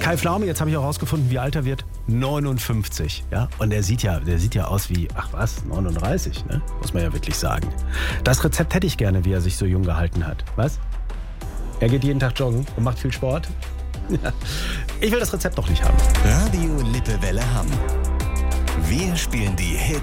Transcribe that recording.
Kai Pflaume, jetzt habe ich auch rausgefunden, wie alt er wird. 59. Ja? Und der sieht ja aus wie, 39, ne? Muss man ja wirklich sagen. Das Rezept hätte ich gerne, wie er sich so jung gehalten hat. Was? Er geht jeden Tag joggen und macht viel Sport. Ich will das Rezept doch nicht haben. Radio Lippewelle Hamm. Wir spielen die Hits